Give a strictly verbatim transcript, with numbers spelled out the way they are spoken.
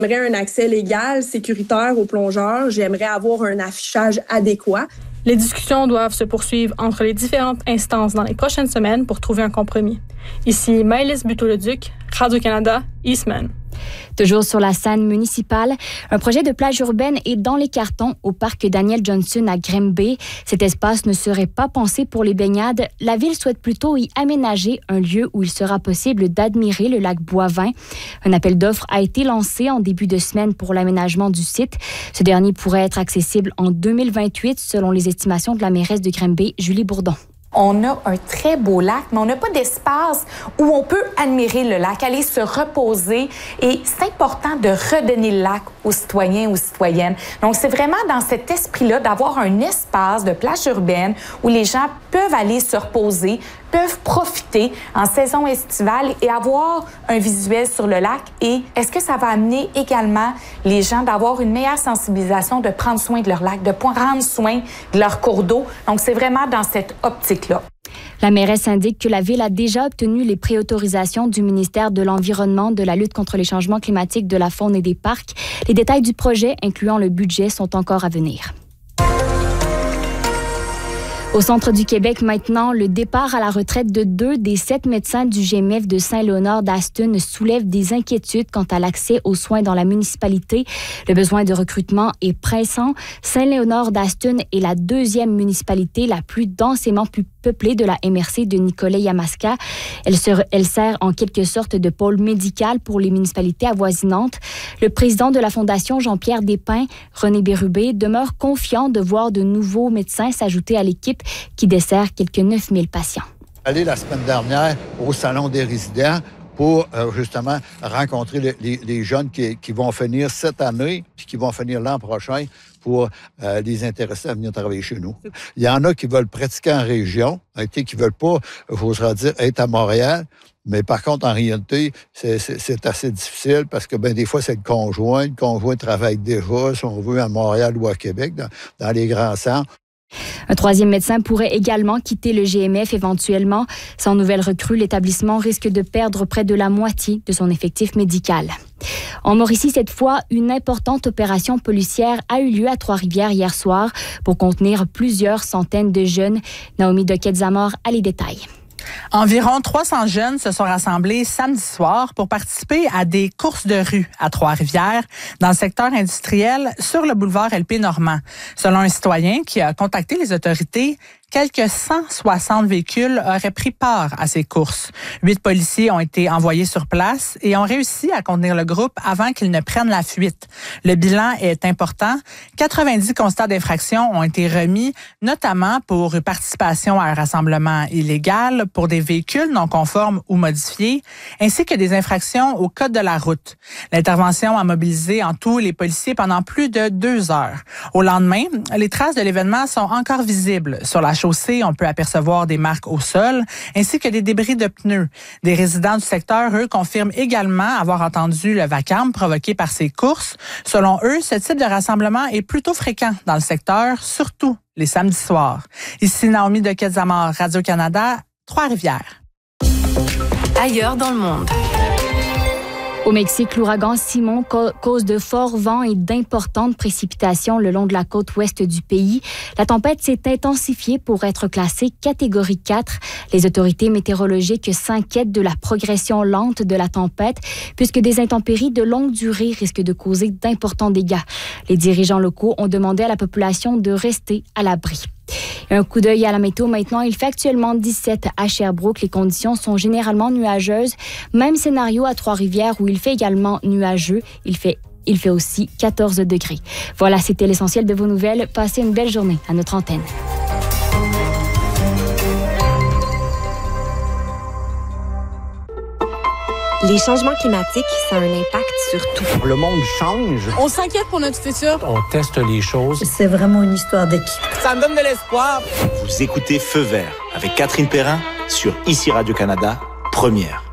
J'aimerais un accès légal, sécuritaire aux plongeurs. J'aimerais avoir un affichage adéquat. Les discussions doivent se poursuivre entre les différentes instances dans les prochaines semaines pour trouver un compromis. Ici Maëlys Buteau-Leduc, Radio-Canada, Eastman. Toujours sur la scène municipale, un projet de plage urbaine est dans les cartons au parc Daniel Johnson à Grimby. Cet espace ne serait pas pensé pour les baignades. La ville souhaite plutôt y aménager un lieu où il sera possible d'admirer le lac Boivin. Un appel d'offres a été lancé en début de semaine pour l'aménagement du site. Ce dernier pourrait être accessible en deux mille vingt-huit selon les estimations de la mairesse de Grimby, Julie Bourdon. On a un très beau lac, mais on n'a pas d'espace où on peut admirer le lac, aller se reposer. Et c'est important de redonner le lac aux citoyens, aux citoyennes. Donc, c'est vraiment dans cet esprit-là d'avoir un espace de plage urbaine où les gens peuvent aller se reposer, peuvent profiter en saison estivale et avoir un visuel sur le lac. Et est-ce que ça va amener également les gens d'avoir une meilleure sensibilisation, de prendre soin de leur lac, de prendre soin de leur cours d'eau? Donc, c'est vraiment dans cette optique-là. La mairesse indique que la Ville a déjà obtenu les préautorisations du ministère de l'Environnement, de la lutte contre les changements climatiques, de la faune et des parcs. Les détails du projet, incluant le budget, sont encore à venir. Au centre du Québec, maintenant, le départ à la retraite de deux des sept médecins du G M E F de Saint-Léonard-d'Aston soulève des inquiétudes quant à l'accès aux soins dans la municipalité. Le besoin de recrutement est pressant. Saint-Léonard-d'Aston est la deuxième municipalité la plus densément peuplée de la M R C de Nicolet-Yamaska. Elle, se, elle sert en quelque sorte de pôle médical pour les municipalités avoisinantes. Le président de la Fondation, Jean-Pierre Despins, René Bérubé, demeure confiant de voir de nouveaux médecins s'ajouter à l'équipe qui dessert quelques neuf mille patients. Allé la semaine dernière au Salon des résidents pour euh, justement rencontrer les, les, les jeunes qui, qui vont finir cette année puis qui vont finir l'an prochain pour euh, les intéresser à venir travailler chez nous. Il y en a qui veulent pratiquer en région, qui ne veulent pas, il faudra dire, être à Montréal. Mais par contre, en réalité, c'est, c'est, c'est assez difficile parce que ben, des fois, c'est le conjoint. Le conjoint travaille déjà, si on veut, à Montréal ou à Québec, dans, dans les grands centres. Un troisième médecin pourrait également quitter le G M F éventuellement. Sans nouvelle recrue, l'établissement risque de perdre près de la moitié de son effectif médical. En Mauricie, cette fois, une importante opération policière a eu lieu à Trois-Rivières hier soir pour contenir plusieurs centaines de jeunes. Naomi de Quetzamor a les détails. Environ trois cents jeunes se sont rassemblés samedi soir pour participer à des courses de rue à Trois-Rivières, dans le secteur industriel, sur le boulevard L P Normand. Selon un citoyen qui a contacté les autorités, quelques cent soixante véhicules auraient pris part à ces courses. Huit policiers ont été envoyés sur place et ont réussi à contenir le groupe avant qu'ils ne prennent la fuite. Le bilan est important. quatre-vingt-dix constats d'infraction ont été remis, notamment pour participation à un rassemblement illégal, pour des véhicules non conformes ou modifiés, ainsi que des infractions au code de la route. L'intervention a mobilisé en tout les policiers pendant plus de deux heures. Au lendemain, les traces de l'événement sont encore visibles sur la chaussée, on peut apercevoir des marques au sol, ainsi que des débris de pneus. Des résidents du secteur, eux, confirment également avoir entendu le vacarme provoqué par ces courses. Selon eux, ce type de rassemblement est plutôt fréquent dans le secteur, surtout les samedis soirs. Ici Naomi de Quetzamor, Radio-Canada, Trois-Rivières. Ailleurs dans le monde. Au Mexique, l'ouragan Simon cause de forts vents et d'importantes précipitations le long de la côte ouest du pays. La tempête s'est intensifiée pour être classée catégorie quatre. Les autorités météorologiques s'inquiètent de la progression lente de la tempête puisque des intempéries de longue durée risquent de causer d'importants dégâts. Les dirigeants locaux ont demandé à la population de rester à l'abri. Un coup d'œil à la météo maintenant. Il fait actuellement dix-sept à Sherbrooke. Les conditions sont généralement nuageuses. Même scénario à Trois-Rivières où il fait également nuageux. Il fait, il fait aussi quatorze degrés. Voilà, c'était l'essentiel de vos nouvelles. Passez une belle journée à notre antenne. Les changements climatiques, ça a un impact sur tout. Le monde change. On s'inquiète pour notre futur. On teste les choses. C'est vraiment une histoire d'équipe. Ça me donne de l'espoir. Vous écoutez Feu vert avec Catherine Perrin sur Ici Radio-Canada, première.